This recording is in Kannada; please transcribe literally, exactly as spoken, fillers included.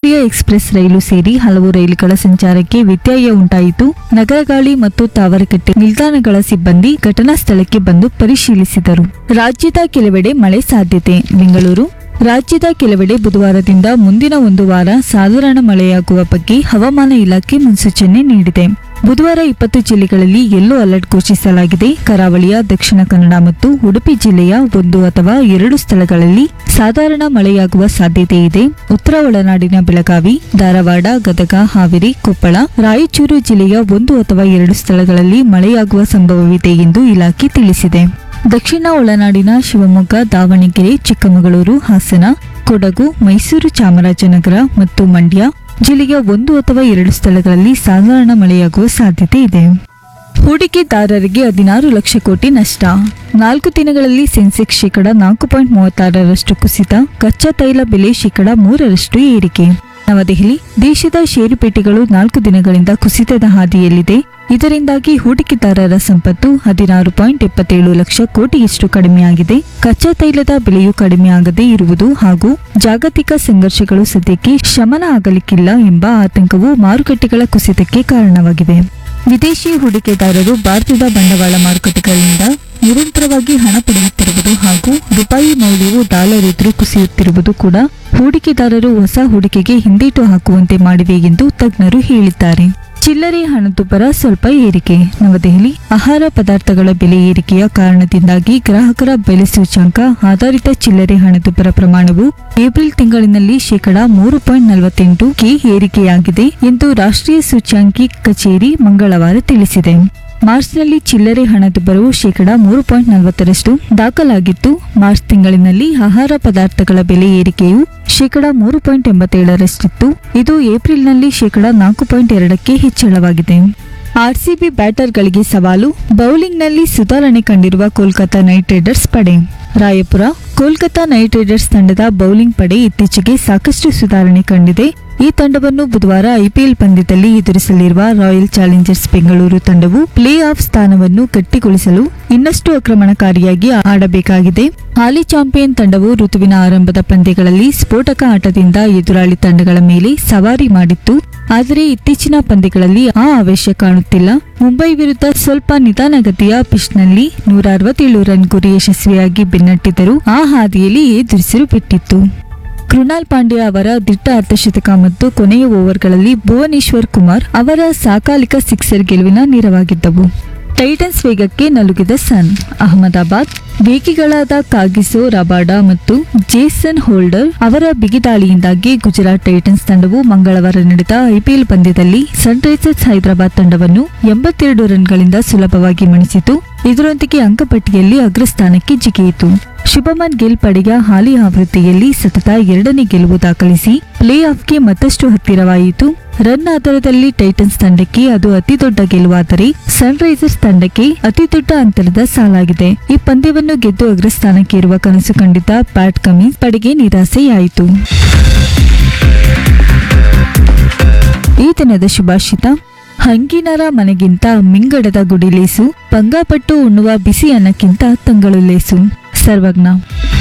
ಕಾಕತೀಯ ಎಕ್ಸ್‌ಪ್ರೆಸ್ ರೈಲು ಸೇರಿ ಹಲವು ರೈಲುಗಳ ಸಂಚಾರಕ್ಕೆ ವ್ಯತ್ಯಯ ಉಂಟಾಯಿತು. ನಗರ ಗಾಳಿ ಮತ್ತು ತಾವರೆಕೆರೆ ನಿಲ್ದಾಣಗಳ ಸಿಬ್ಬಂದಿ ಘಟನಾ ಸ್ಥಳಕ್ಕೆ ಬಂದು ಪರಿಶೀಲಿಸಿದರು. ರಾಜ್ಯದ ಕೆಲವೆಡೆ ಮಳೆ ಸಾಧ್ಯತೆ. ಬೆಂಗಳೂರು ರಾಜ್ಯದ ಕೆಲವೆಡೆ ಬುಧವಾರದಿಂದ ಮುಂದಿನ ಒಂದು ವಾರ ಸಾಧಾರಣ ಮಳೆಯಾಗುವ ಬಗ್ಗೆ ಹವಾಮಾನ ಇಲಾಖೆ ಮುನ್ಸೂಚನೆ ನೀಡಿದೆ. ಬುಧವಾರ ಇಪ್ಪತ್ತು ಜಿಲ್ಲೆಗಳಲ್ಲಿ ಯೆಲ್ಲೋ ಅಲರ್ಟ್ ಘೋಷಿಸಲಾಗಿದೆ. ಕರಾವಳಿಯ ದಕ್ಷಿಣ ಕನ್ನಡ ಮತ್ತು ಉಡುಪಿ ಜಿಲ್ಲೆಯ ಒಂದು ಅಥವಾ ಎರಡು ಸ್ಥಳಗಳಲ್ಲಿ ಸಾಧಾರಣ ಮಳೆಯಾಗುವ ಸಾಧ್ಯತೆ ಇದೆ. ಉತ್ತರ ಒಳನಾಡಿನ ಬೆಳಗಾವಿ, ಧಾರವಾಡ, ಗದಗ, ಹಾವೇರಿ, ಕೊಪ್ಪಳ, ರಾಯಚೂರು ಜಿಲ್ಲೆಯ ಒಂದು ಅಥವಾ ಎರಡು ಸ್ಥಳಗಳಲ್ಲಿ ಮಳೆಯಾಗುವ ಸಂಭವವಿದೆ ಎಂದು ಇಲಾಖೆ ತಿಳಿಸಿದೆ. ದಕ್ಷಿಣ ಒಳನಾಡಿನ ಶಿವಮೊಗ್ಗ, ದಾವಣಗೆರೆ, ಚಿಕ್ಕಮಗಳೂರು, ಹಾಸನ, ಕೊಡಗು, ಮೈಸೂರು, ಚಾಮರಾಜನಗರ ಮತ್ತು ಮಂಡ್ಯ ಜಿಲ್ಲೆಯ ಒಂದು ಅಥವಾ ಎರಡು ಸ್ಥಳಗಳಲ್ಲಿ ಸಾಧಾರಣ ಮಳೆಯಾಗುವ ಸಾಧ್ಯತೆ ಇದೆ. ಹೂಡಿಕೆದಾರರಿಗೆ ಹದಿನಾರು ಲಕ್ಷ ಕೋಟಿ ನಷ್ಟ. ನಾಲ್ಕು ದಿನಗಳಲ್ಲಿ ಸೆನ್ಸೆಕ್ಸ್ ಶೇಕಡ ನಾಲ್ಕು ಪಾಯಿಂಟ್ ಮೂವತ್ತಾರರಷ್ಟು ಕುಸಿತ. ಕಚ್ಚಾ ತೈಲ ಬೆಲೆ ಶೇಕಡ ಮೂರರಷ್ಟು ಏರಿಕೆ. ನವದೆಹಲಿ ದೇಶದ ಷೇರುಪೇಟೆಗಳು ನಾಲ್ಕು ದಿನಗಳಿಂದ ಕುಸಿತದ ಹಾದಿಯಲ್ಲಿದೆ. ಇದರಿಂದಾಗಿ ಹೂಡಿಕೆದಾರರ ಸಂಪತ್ತು ಹದಿನಾರು ಪಾಯಿಂಟ್ ಎಪ್ಪತ್ತೇಳು ಲಕ್ಷ ಕೋಟಿಯಷ್ಟು ಕಡಿಮೆಯಾಗಿದೆ. ಕಚ್ಚಾ ತೈಲದ ಬೆಲೆಯೂ ಕಡಿಮೆಯಾಗದೇ ಇರುವುದು ಹಾಗೂ ಜಾಗತಿಕ ಸಂಘರ್ಷಗಳು ಸದ್ಯಕ್ಕೆ ಶಮನ ಆಗಲಿಕ್ಕಿಲ್ಲ ಎಂಬ ಆತಂಕವು ಮಾರುಕಟ್ಟೆಗಳ ಕುಸಿತಕ್ಕೆ ಕಾರಣವಾಗಿವೆ. ವಿದೇಶಿ ಹೂಡಿಕೆದಾರರು ಭಾರತದ ಬಂಡವಾಳ ಮಾರುಕಟ್ಟೆಗಳಿಂದ ನಿರಂತರವಾಗಿ ಹಣ ಪಡೆಯುತ್ತಿರುವುದು ಹಾಗೂ ರೂಪಾಯಿ ಮೌಲ್ಯವು ಡಾಲರ್ ಎದುರು ಕುಸಿಯುತ್ತಿರುವುದು ಕೂಡ ಹೂಡಿಕೆದಾರರು ಹೊಸ ಹೂಡಿಕೆಗೆ ಹಿಂದೇಟು ಹಾಕುವಂತೆ ಮಾಡಿವೆ ಎಂದು ತಜ್ಞರು ಹೇಳಿದ್ದಾರೆ. ಚಿಲ್ಲರೆ ಹಣದುಬ್ಬರ ಸ್ವಲ್ಪ ಏರಿಕೆ. ನವದೆಹಲಿ ಆಹಾರ ಪದಾರ್ಥಗಳ ಬೆಲೆ ಏರಿಕೆಯ ಕಾರಣದಿಂದಾಗಿ ಗ್ರಾಹಕರ ಬೆಲೆ ಸೂಚ್ಯಂಕ ಆಧಾರಿತ ಚಿಲ್ಲರೆ ಹಣದುಬ್ಬರ ಪ್ರಮಾಣವು ಏಪ್ರಿಲ್ ತಿಂಗಳಿನಲ್ಲಿ ಶೇಕಡಾ ಮೂರು ಪಾಯಿಂಟ್ ನಲವತ್ತೆಂಟು ಗೆ ಏರಿಕೆಯಾಗಿದೆ ಎಂದು ರಾಷ್ಟ್ರೀಯ ಸೂಚ್ಯಂಕಿ ಕಚೇರಿ ಮಂಗಳವಾರ ತಿಳಿಸಿದೆ. ಮಾರ್ಚ್ನಲ್ಲಿ ಚಿಲ್ಲರೆ ಹಣದುಬ್ಬರವು ಶೇಕಡಾ ಮೂರು ಪಾಯಿಂಟ್ ನಲವತ್ತರಷ್ಟು ದಾಖಲಾಗಿತ್ತು. ಮಾರ್ಚ್ ತಿಂಗಳಿನಲ್ಲಿ ಆಹಾರ ಪದಾರ್ಥಗಳ ಬೆಲೆ ಏರಿಕೆಯು ಶೇಕಡಾ ಮೂರು ಪಾಯಿಂಟ್ ಎಂಬತ್ತೇಳರಷ್ಟಿತ್ತು. ಇದು ಏಪ್ರಿಲ್ನಲ್ಲಿ ಶೇಕಡಾ ನಾಲ್ಕು ಪಾಯಿಂಟ್ ಎರಡಕ್ಕೆ ಹೆಚ್ಚಳವಾಗಿದೆ. ಆರ್ಸಿಬಿ ಬ್ಯಾಟರ್ಗಳಿಗೆ ಸವಾಲು. ಬೌಲಿಂಗ್ನಲ್ಲಿ ಸುಧಾರಣೆ ಕಂಡಿರುವ ಕೋಲ್ಕತಾ ನೈಟ್ ರೈಡರ್ಸ್ ಪಡೆ. ರಾಯಪುರ ಕೋಲ್ಕತಾ ನೈಟ್ ರೈಡರ್ಸ್ ತಂಡದ ಬೌಲಿಂಗ್ ಪಡೆ ಇತ್ತೀಚೆಗೆ ಸಾಕಷ್ಟು ಸುಧಾರಣೆ ಕಂಡಿದೆ. ಈ ತಂಡವನ್ನು ಬುಧವಾರ ಐಪಿಎಲ್ ಪಂದ್ಯದಲ್ಲಿ ಎದುರಿಸಲಿರುವ ರಾಯಲ್ ಚಾಲೆಂಜರ್ಸ್ ಬೆಂಗಳೂರು ತಂಡವು ಪ್ಲೇ ಆಫ್ ಸ್ಥಾನವನ್ನು ಗಟ್ಟಿಗೊಳಿಸಲು ಇನ್ನಷ್ಟು ಆಕ್ರಮಣಕಾರಿಯಾಗಿ ಆಡಬೇಕಾಗಿದೆ. ಹಾಲಿ ಚಾಂಪಿಯನ್ ತಂಡವು ಋತುವಿನ ಆರಂಭದ ಪಂದ್ಯಗಳಲ್ಲಿ ಸ್ಫೋಟಕ ಆಟದಿಂದ ಎದುರಾಳಿ ತಂಡಗಳ ಮೇಲೆ ಸವಾರಿ ಮಾಡಿತ್ತು. ಆದರೆ ಇತ್ತೀಚಿನ ಪಂದ್ಯಗಳಲ್ಲಿ ಆ ಆವೇಶ ಕಾಣುತ್ತಿಲ್ಲ. ಮುಂಬೈ ವಿರುದ್ಧ ಸ್ವಲ್ಪ ನಿಧಾನಗತಿಯ ಪಿಚ್ನಲ್ಲಿ ನೂರ ಅರವತ್ತೇಳು ರನ್ ಗುರಿ ಯಶಸ್ವಿಯಾಗಿ ಬೆನ್ನಟ್ಟಿದ್ದರೂ ಆ ಹಾದಿಯಲ್ಲಿ ಎದುರಿಸಲು ಬಿಟ್ಟಿತ್ತು. ಕೃಣಾಲ್ ಪಾಂಡ್ಯ ಅವರ ದಿಟ್ಟ ಅರ್ಧಶತಕ ಮತ್ತು ಕೊನೆಯ ಓವರ್ಗಳಲ್ಲಿ ಭುವನೇಶ್ವರ್ ಕುಮಾರ್ ಅವರ ಸಾಕಾಲಿಕ ಸಿಕ್ಸರ್ ಗೆಲುವಿನ ನೆರವಾಗಿದ್ದವು. ಟೈಟನ್ಸ್ ವೇಗಕ್ಕೆ ನಲುಗಿದ ಸನ್. ಅಹಮದಾಬಾದ್ ವೇಗಿಗಳಾದ ಕಾಗಿಸೋ ರಬಾಡಾ ಮತ್ತು ಜೇಸನ್ ಹೋಲ್ಡರ್ ಅವರ ಬಿಗಿದಾಳಿಯಿಂದಾಗಿ ಗುಜರಾತ್ ಟೈಟನ್ಸ್ ತಂಡವು ಮಂಗಳವಾರ ನಡೆದ ಐಪಿಎಲ್ ಪಂದ್ಯದಲ್ಲಿ ಸನ್ರೈಸರ್ಸ್ ಹೈದರಾಬಾದ್ ತಂಡವನ್ನು ಎಂಬತ್ತೆರಡು ರನ್ಗಳಿಂದ ಸುಲಭವಾಗಿ ಮಣಿಸಿತು. ಇದರೊಂದಿಗೆ ಅಂಕಪಟ್ಟಿಯಲ್ಲಿ ಅಗ್ರಸ್ಥಾನಕ್ಕೆ ಜಿಗಿಯಿತು. ಶುಭಮನ್ ಗಿಲ್ ಪಡೆಯ ಹಾಲಿ ಆವೃತ್ತಿಯಲ್ಲಿ ಸತತ ಎರಡನೇ ಗೆಲುವು ದಾಖಲಿಸಿ ಪ್ಲೇ ಆಫ್ಗೆ ಮತ್ತಷ್ಟು ಹತ್ತಿರವಾಯಿತು. ರನ್ ಆಧಾರದಲ್ಲಿ ಟೈಟನ್ಸ್ ತಂಡಕ್ಕೆ ಅದು ಅತಿದೊಡ್ಡ ಗೆಲುವಾದರೆ ಸನ್ರೈಸರ್ಸ್ ತಂಡಕ್ಕೆ ಅತಿದೊಡ್ಡ ಅಂತರದ ಸಾಲಾಗಿದೆ. ಈ ಪಂದ್ಯವನ್ನು ಗೆದ್ದು ಅಗ್ರಸ್ಥಾನಕ್ಕೆ ಇರುವ ಕನಸು ಕಂಡಿದ್ದ ಪ್ಯಾಟ್ ಕಮಿನ್ಸ್ ಪಡೆಗೆ ನಿರಾಸೆಯಾಯಿತು. ಈ ದಿನದ ಶುಭಾಷಿತ: ಹಂಗಿನರ ಮನೆಗಿಂತ ಮಿಂಗಡದ ಗುಡಿಲೇಸು, ಪಂಗಪಟ್ಟು ಉಣ್ಣುವ ಬಿಸಿ ಅನ್ನಕ್ಕಿಂತ ತಂಗಳು ಲೇಸು. ಸರ್ವಜ್ಞ.